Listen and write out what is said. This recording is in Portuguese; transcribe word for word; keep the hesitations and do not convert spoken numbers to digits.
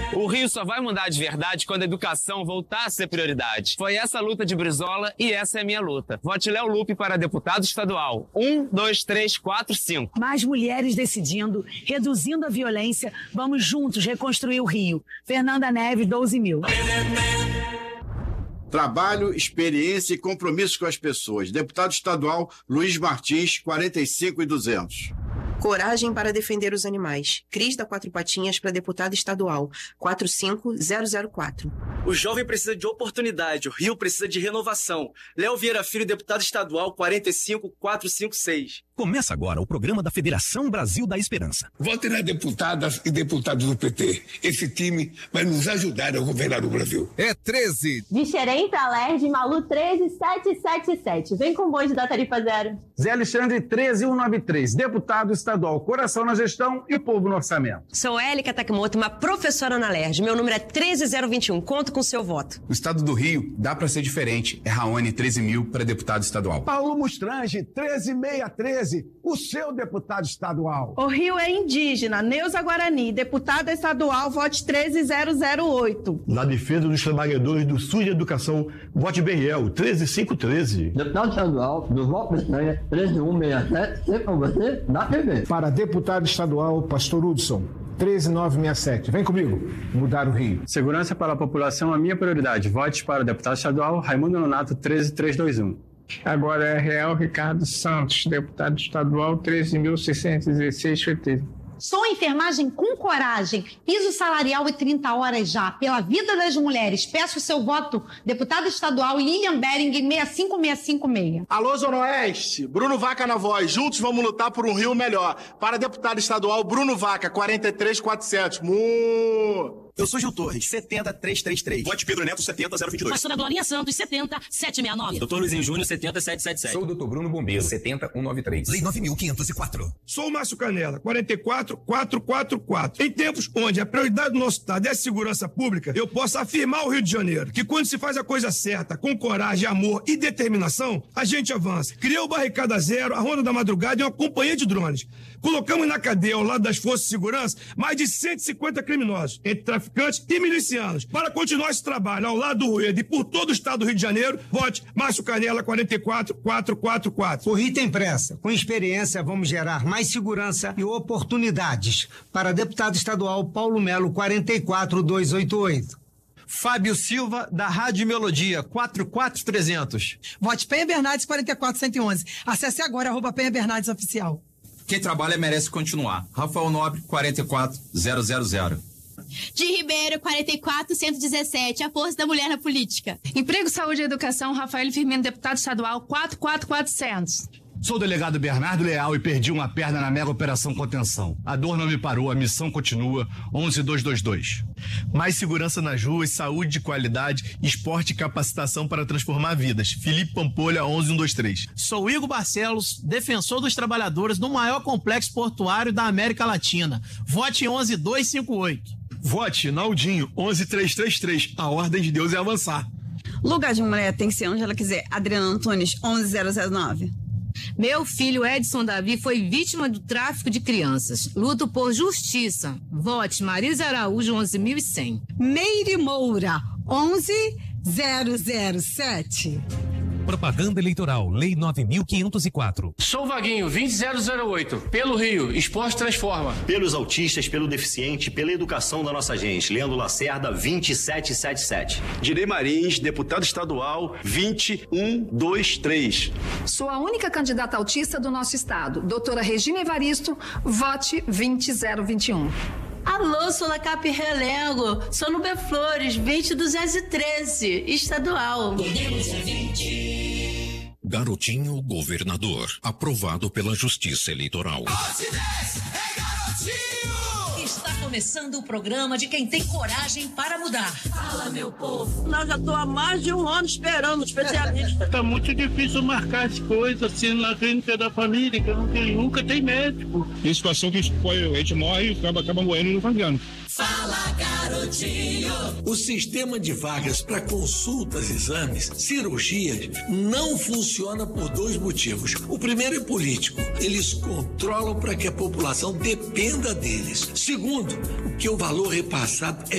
O Rio só vai mudar de verdade quando a educação voltar a ser prioridade. Foi essa a luta de Brizola e essa é a minha luta. Vote Léo Lupe para deputado estadual. Um, dois, três, quatro, cinco. Mais mulheres decidindo, reduzindo a violência. Vamos juntos reconstruir o Rio. Fernanda Neves, doze mil. Trabalho, experiência e compromisso com as pessoas. Deputado estadual Luiz Martins, quarenta e cinco e duzentos. Coragem para defender os animais. Cris da Quatro Patinhas para deputado estadual. quatro cinco zero zero quatro. O jovem precisa de oportunidade. O Rio precisa de renovação. Léo Vieira Filho, deputado estadual, quarenta e cinco quatro cinco seis. Começa agora o programa da Federação Brasil da Esperança. Vote nas deputadas e deputados do P T. Esse time vai nos ajudar a governar o Brasil. É treze. De Xerém para Alerj, Malu treze sete sete sete. Vem com o bonde da tarifa zero. Zé Alexandre treze cento e cento e três. Deputado estadual, coração na gestão e povo no orçamento. Sou Élica Takimoto, uma professora na Alerj. Meu número é treze zero vinte e um. Conto com seu voto. O estado do Rio dá para ser diferente. É Raoni, treze mil para deputado estadual. Paulo Mustrange, treze mil seiscentos e treze. O seu deputado estadual. O Rio é indígena. Neuza Guarani, deputada estadual, vote treze zero zero oito. Na defesa dos trabalhadores do SUS de Educação, vote Beriel, treze mil quinhentos e treze. Deputado estadual do Voto Pestanha, treze mil cento e sessenta e sete, sempre com você, na T V. Para deputado estadual, Pastor Hudson, treze mil novecentos e sessenta e sete. Vem comigo, mudar o Rio. Segurança para a população é a minha prioridade. Vote para o deputado estadual Raimundo Nonato, treze mil trezentos e vinte e um. Agora é Real Ricardo Santos, deputado estadual, treze mil seiscentos e dezesseis, P T. Sou enfermagem com coragem, piso salarial e trinta horas já, pela vida das mulheres. Peço o seu voto, deputado estadual Lilian Bering, seis cinco seis cinco seis. Alô, Zona Oeste, Bruno Vaca na voz, juntos vamos lutar por um Rio melhor. Para deputado estadual, Bruno Vaca, quarenta e três mil e quatrocentos. Mu! Eu sou Gil Torres, setenta trezentos e trinta e três. Vote Pedro Neto, setenta zero vinte e dois. Pastora Glorinha Santos, setenta setecentos e sessenta e nove. Doutor Luizinho Júnior, setenta setecentos e setenta e sete. Sou o doutor Bruno Bombeiro, setenta mil cento e noventa e três. Lei nove mil quinhentos e quatro. Sou o Márcio Canela, quarenta e quatro mil quatrocentos e quarenta e quatro. Em tempos onde a prioridade do nosso estado é a segurança pública, eu posso afirmar ao Rio de Janeiro que quando se faz a coisa certa, com coragem, amor e determinação, a gente avança. Criou o Barricada Zero, a Ronda da Madrugada e uma companhia de drones. Colocamos na cadeia, ao lado das forças de segurança, mais de cento e cinquenta criminosos, entre traficantes e milicianos. Para continuar esse trabalho ao lado do Rueda e por todo o estado do Rio de Janeiro, vote Márcio Canela, quarenta e quatro mil quatrocentos e quarenta e quatro. O Rio tem pressa. Com experiência, vamos gerar mais segurança e oportunidades. Para deputado estadual Paulo Melo, quarenta e quatro mil duzentos e oitenta e oito. Fábio Silva, da Rádio Melodia, quarenta e quatro mil trezentos. Vote Penha Bernardes, quarenta e quatro mil cento e onze. Acesse agora, arroba Penha Bernardes Oficial. Quem trabalha merece continuar. Rafael Nobre, quarenta e quatro mil zero. De Ribeiro, quarenta e quatro mil cento e dezessete. A força da mulher na política. Emprego, Saúde e Educação, Rafael Firmino, deputado estadual, quatro quatro quatrocentos. Sou o delegado Bernardo Leal e perdi uma perna na mega operação contenção. A dor não me parou, a missão continua. onze mil duzentos e vinte e dois. Mais segurança nas ruas, saúde de qualidade, esporte e capacitação para transformar vidas. Felipe Pampolha, onze mil cento e vinte e três. Sou Igor Barcelos, defensor dos trabalhadores no maior complexo portuário da América Latina. Vote onze mil duzentos e cinquenta e oito. Vote Naldinho, onze mil trezentos e trinta e três. A ordem de Deus é avançar. Lugar de mulher tem que ser onde ela quiser. Adriana Antunes, onze mil nove. Meu filho Edson Davi foi vítima do tráfico de crianças. Luto por justiça. Vote Marisa Araújo, onze mil e cem. Meire Moura, onze mil sete. Propaganda eleitoral, Lei nove mil quinhentos e quatro. Sou Vaguinho, vinte zero zero oito. Pelo Rio, Esporte Transforma. Pelos autistas, pelo deficiente, pela educação da nossa gente. Leandro Lacerda, vinte e sete setenta e sete. Direi Marins, deputado estadual, vinte mil cento e vinte e três. Sou a única candidata autista do nosso estado. Doutora Regina Evaristo, vote vinte zero vinte e um. Alô, sou Lacap Relengo, sou no B Flores, vinte duzentos e treze, estadual. Garotinho Governador, aprovado pela Justiça Eleitoral. Está começando o programa de quem tem coragem para mudar. Fala, meu povo. Nós já estou há mais de um ano esperando especialista. Tá muito difícil marcar as coisas assim na clínica da família, que não tem, nunca tem médico. Tem situação que a gente morre e acaba, acaba morrendo e não fazendo. Fala, garotinho. O sistema de vagas para consultas, exames, cirurgias não funciona por dois motivos. O primeiro é político. Eles controlam para que a população dependa deles. Segundo, que o valor repassado é